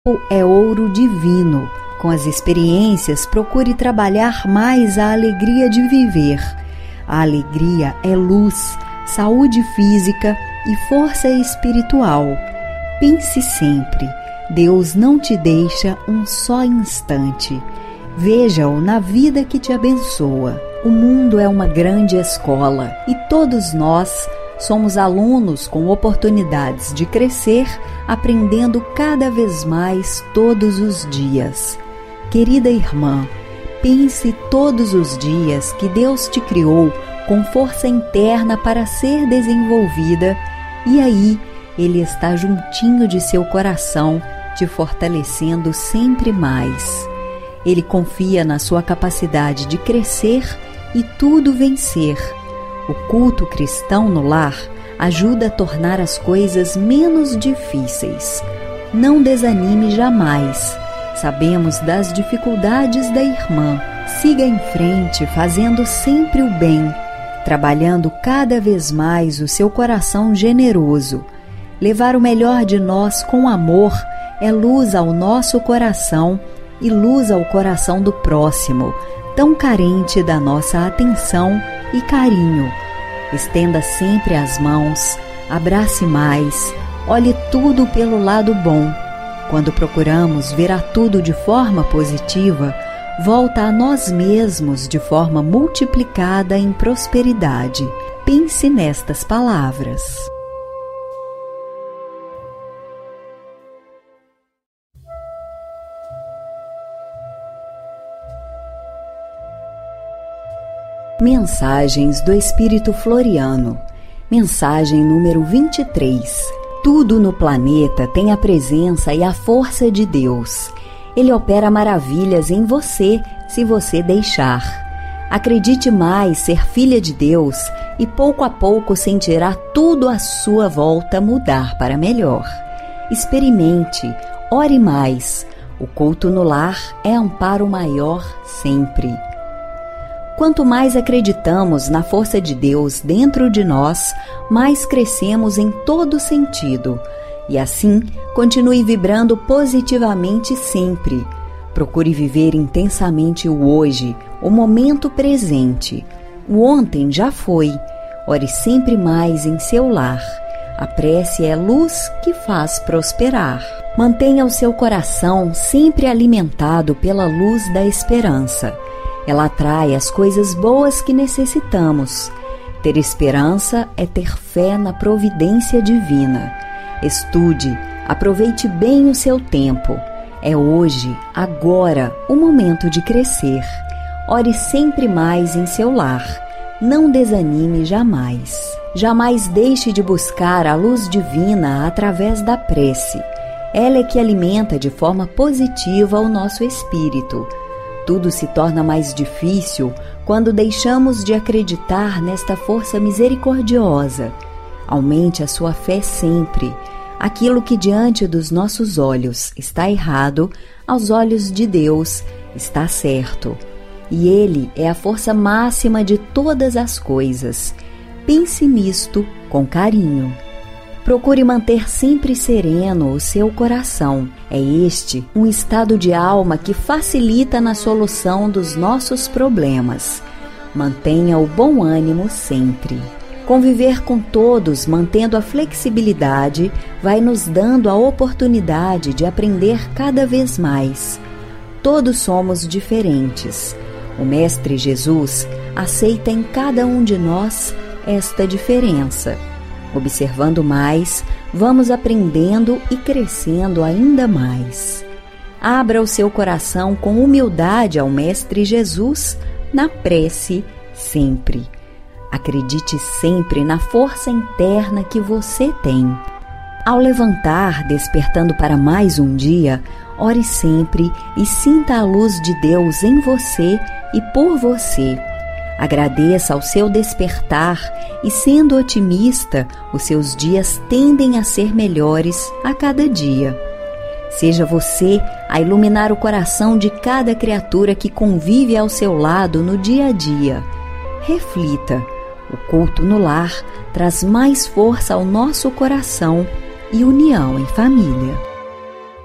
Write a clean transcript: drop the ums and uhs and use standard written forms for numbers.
É ouro divino. Com as experiências, procure trabalhar mais a alegria de viver. A alegria é luz, saúde física e força espiritual. Pense sempre, Deus não te deixa um só instante. Veja-o na vida que te abençoa. O mundo é uma grande escola e todos nós somos alunos com oportunidades de crescer, aprendendo cada vez mais todos os dias. Querida irmã, pense todos os dias que Deus te criou com força interna para ser desenvolvida e aí Ele está juntinho de seu coração, te fortalecendo sempre mais. Ele confia na sua capacidade de crescer e tudo vencer. O culto cristão no lar ajuda a tornar as coisas menos difíceis. Não desanime jamais. Sabemos das dificuldades da irmã. Siga em frente, fazendo sempre o bem, trabalhando cada vez mais o seu coração generoso. Levar o melhor de nós com amor é luz ao nosso coração e luz ao coração do próximo, tão carente da nossa atenção e carinho. Estenda sempre as mãos, abrace mais, olhe tudo pelo lado bom. Quando procuramos ver a tudo de forma positiva, volta a nós mesmos de forma multiplicada em prosperidade. Pense nestas palavras. Mensagens do Espírito Floriano. Mensagem número 23. Tudo no planeta tem a presença e a força de Deus. Ele opera maravilhas em você, se você deixar. Acredite mais ser filha de Deus e pouco a pouco sentirá tudo à sua volta mudar para melhor. Experimente, ore mais. O culto no lar é amparo maior sempre. Quanto mais acreditamos na força de Deus dentro de nós, mais crescemos em todo sentido. E assim, continue vibrando positivamente sempre. Procure viver intensamente o hoje, o momento presente. O ontem já foi. Ore sempre mais em seu lar. A prece é luz que faz prosperar. Mantenha o seu coração sempre alimentado pela luz da esperança. Ela atrai as coisas boas que necessitamos. Ter esperança é ter fé na providência divina. Estude, aproveite bem o seu tempo. É hoje, agora, o momento de crescer. Ore sempre mais em seu lar. Não desanime jamais. Jamais deixe de buscar a luz divina através da prece. Ela é que alimenta de forma positiva o nosso espírito. Tudo se torna mais difícil quando deixamos de acreditar nesta força misericordiosa. Aumente a sua fé sempre. Aquilo que diante dos nossos olhos está errado, aos olhos de Deus está certo. E Ele é a força máxima de todas as coisas. Pense nisto com carinho. Procure manter sempre sereno o seu coração. É este um estado de alma que facilita na solução dos nossos problemas. Mantenha o bom ânimo sempre. Conviver com todos, mantendo a flexibilidade, vai nos dando a oportunidade de aprender cada vez mais. Todos somos diferentes. O Mestre Jesus aceita em cada um de nós esta diferença. Observando mais, vamos aprendendo e crescendo ainda mais. Abra o seu coração com humildade ao Mestre Jesus na prece sempre. Acredite sempre na força interna que você tem. Ao levantar, despertando para mais um dia, ore sempre e sinta a luz de Deus em você e por você. Agradeça ao seu despertar e, sendo otimista, os seus dias tendem a ser melhores a cada dia. Seja você a iluminar o coração de cada criatura que convive ao seu lado no dia a dia. Reflita, o culto no lar traz mais força ao nosso coração e união em família.